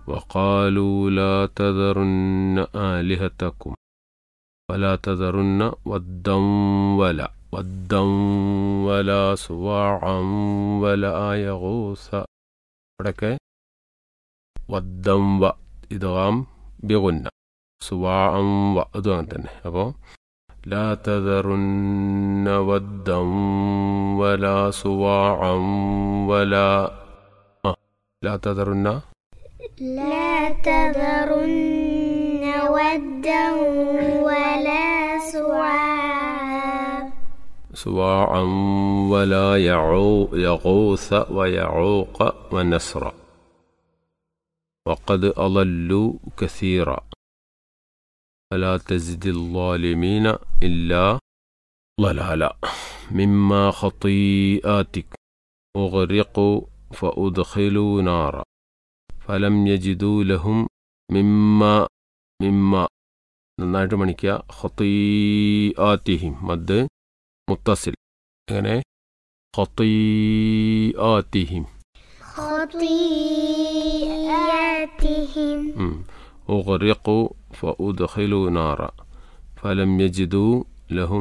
وقالوا لا تذرن آلهتكم ولا تذرن ودا ولا سواعا ولا يغوث ഇവിടൊക്കെ വദ്ദം വ ഇദ്ഗാം ബിഗുന്ന സുവാഅം വ അതും അങ്ങനെ തന്നെ. അപ്പോൾ ലാ തദറുന്ന വദ്ദം വലാ സുവാഅം വലാ ലാ തദറുന്ന ودا ولا سواعا ولا يغوث ويعوق ونسرا وقد أضلوا كثيرا فلا تزد الظالمين إلا ضلالا مما خطيئاتك أغرقوا فأدخلوا نارا فلم يجدوا لهم مما നന്നായിട്ട് മണിക്കുക ഖതീആതിഹിം മദ് മുത്തസിൽ എങ്ങനെ ഖതീആതിഹിം أغرقوا فأدخلوا نارا فلم يجدوا لهم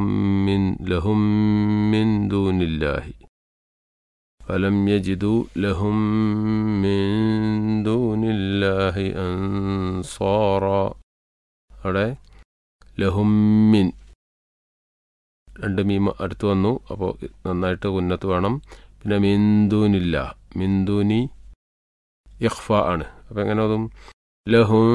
من دون الله فلم يجدوا لهم من دون الله أنصارا അവിടെ ലഹും മിൻ രണ്ട് മീമ അടുത്ത് വന്നു. അപ്പോൾ നന്നായിട്ട് ഉന്നത്ത് വേണം. പിന്നെ മിന്ദൂനില്ല മിന്ദൂനി ഇഖ്ഫ ആണ്. അപ്പോൾ എങ്ങനെ അതും ലഹും